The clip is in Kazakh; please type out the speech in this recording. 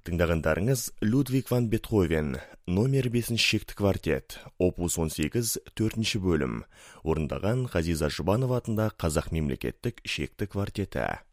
Тыңдағандарыңыз Людвиг ван Бетховен, номер 5 шекті квартет, опус 18, 4 бөлім. Орындаған Ғазиза Жұбанова атында Қазақ мемлекеттік шекті квартеті.